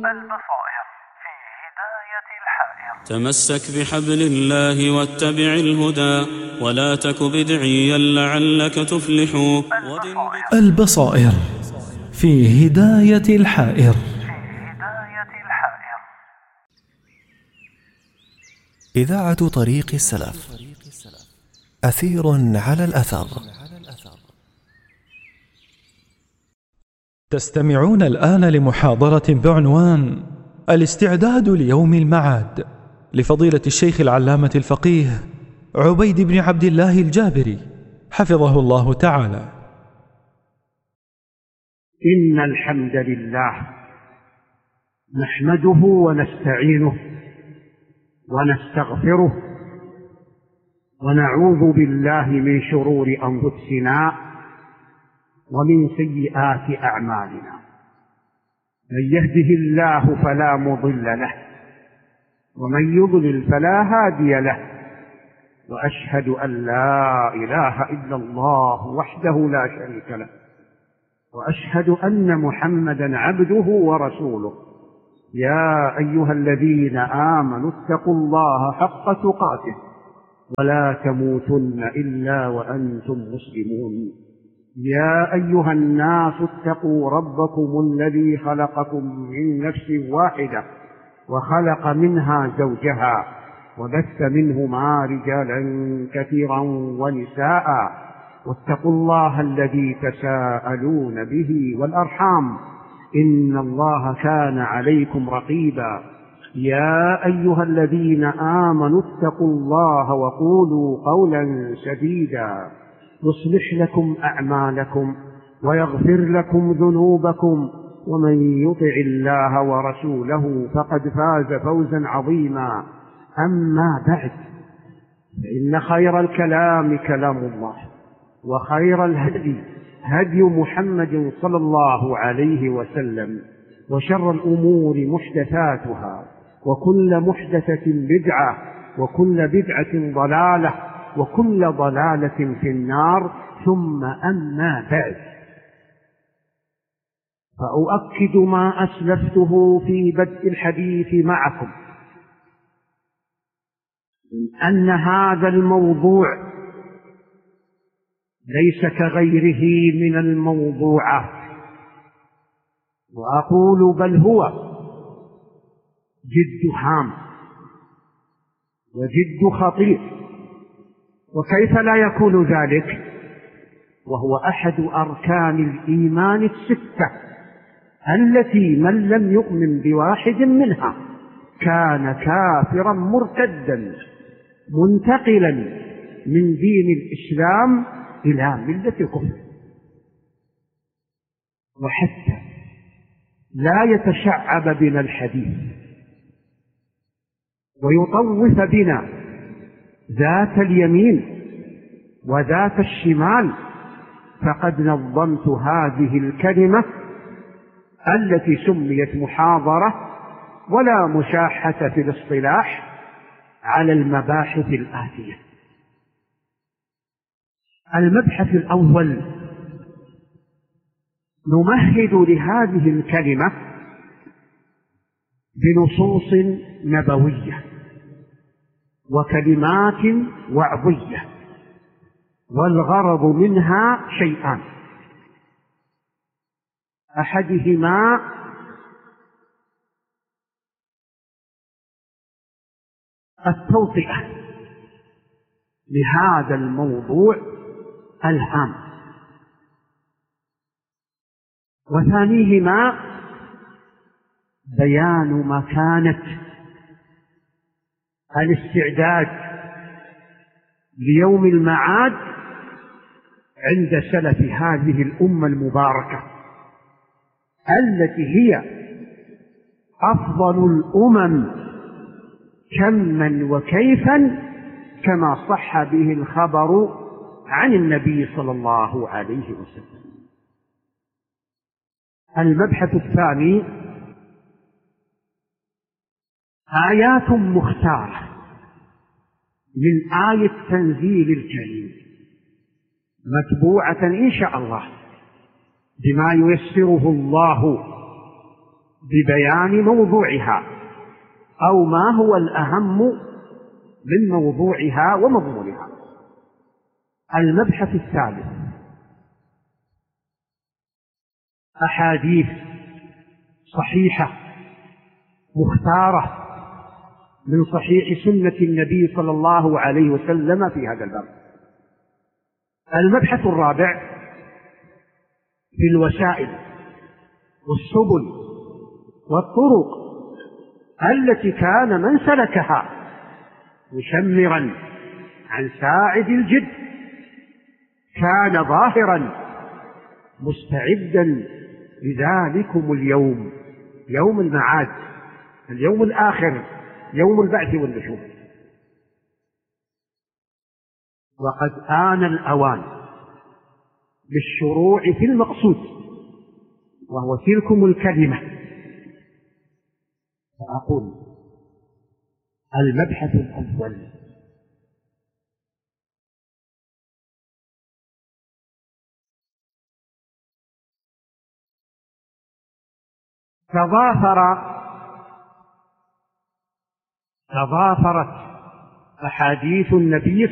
البصائر في هداية الحائر. تمسك بحبل الله واتبع الهدى ولا تك بدعيا لعلك تفلح. البصائر في هداية الحائر. إذاعة طريق السلف، أثير على الأثر. تستمعون الآن لمحاضرة بعنوان الاستعداد ليوم المعاد لفضيلة الشيخ العلامة الفقيه عبيد بن عبد الله الجابري حفظه الله تعالى. إن الحمد لله نحمده ونستعينه ونستغفره ونعوذ بالله من شرور أنفسنا ومن سيئات أعمالنا. من يهده الله فلا مضل له ومن يضلل فلا هادي له، وأشهد أن لا إله إلا الله وحده لا شريك له، وأشهد أن محمدا عبده ورسوله. يا أيها الذين آمنوا اتقوا الله حق تقاته ولا تموتن إلا وأنتم مسلمون. يا أيها الناس اتقوا ربكم الذي خلقكم من نفس واحدة وخلق منها زوجها وبث منهما رجالا كثيرا ونساء، واتقوا الله الذي تساءلون به والأرحام إن الله كان عليكم رقيبا. يا أيها الذين آمنوا اتقوا الله وقولوا قولا سديدا يصلح لكم أعمالكم ويغفر لكم ذنوبكم، ومن يطع الله ورسوله فقد فاز فوزا عظيما. أما بعد، فإن خير الكلام كلام الله، وخير الهدي هدي محمد صلى الله عليه وسلم، وشر الأمور محدثاتها، وكل محدثة بدعة، وكل بدعة ضلالة، وكل ضلالة في النار. ثم أما بعد، فأؤكد ما أسلفته في بدء الحديث معكم أن هذا الموضوع ليس كغيره من الموضوعات، وأقول بل هو جد هام وجد خطير. وكيف لا يكون ذلك وهو أحد أركان الإيمان الستة التي من لم يؤمن بواحد منها كان كافرا مرتدا منتقلا من دين الإسلام إلى ملة الكفر. وحتى لا يتشعب بنا الحديث ويطوف بنا ذات اليمين وذات الشمال، فقد نظمت هذه الكلمة التي سميت محاضرة ولا مشاحة في الاصطلاح على المباحث الآتية. المبحث الأول، نمهد لهذه الكلمة بنصوص نبوية وكلمات وعظية، والغرض منها شيئان: أحدهما التوطئة لهذا الموضوع الهام، وثانيهما بيان مكانة الاستعداد ليوم المعاد عند سلف هذه الأمة المباركة التي هي أفضل الأمم كما وكيفا، كما صح به الخبر عن النبي صلى الله عليه وسلم. المبحث الثاني: آيات مختارة من آية تنزيل الكريم متبوعة إن شاء الله بما ييسره الله ببيان موضوعها أو ما هو الأهم من موضوعها ومضمونها. المبحث الثالث: أحاديث صحيحة مختارة من صحيح سنة النبي صلى الله عليه وسلم في هذا الباب. المبحث الرابع: في الوسائل والسبل والطرق التي كان من سلكها مشمرا عن ساعد الجد، كان ظاهرا مستعدا لذلكم اليوم، يوم المعاد، اليوم الآخر، يوم البعث والنشور. وقد آن الأوان للشروع في المقصود، وهو تلكم الكلمة. فأقول: المبحث الأول: تضافرت أحاديث النبي